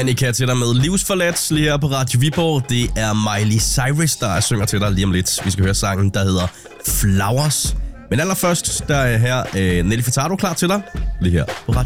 Danica til dig med Livsforladt lige her på Radio Viborg. Det er Miley Cyrus, der synger til dig lige om lidt. Vi skal høre sangen, der hedder Flowers. Men allerførst, der er her Nelly Furtado klar til dig lige her på Radio